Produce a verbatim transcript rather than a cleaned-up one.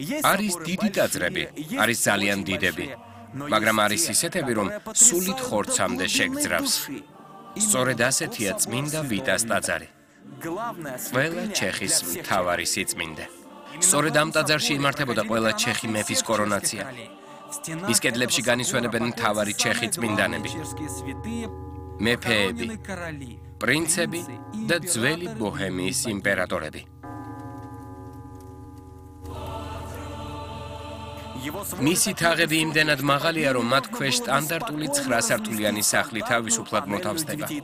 არის დიდი ტაძრები, არის ძალიან დიდები, მაგრამ არის ისეთები, რომ სულით ხორცამდე შეგძრავს. სწორედ ასეთია წმინდა ვიტას ტაძარი. ყველა ჩეხის მთავარი სიწმინდე. სწორედ ამ ტაძარში იმართებოდა ყველა ჩეხი მეფის კორონაცია. მის კედლებში განისვენებენ მთავარი ჩეხი წმინდანები, მეფეები, პრინცები და ძველი ბოჰემიის იმპერატორები. მისი თაღები იმდენად მაღალია, რომ მათ ქვეშ სტანდარტული ცხრა სართულიანი სახლი თავისუფლად მოთავსდება.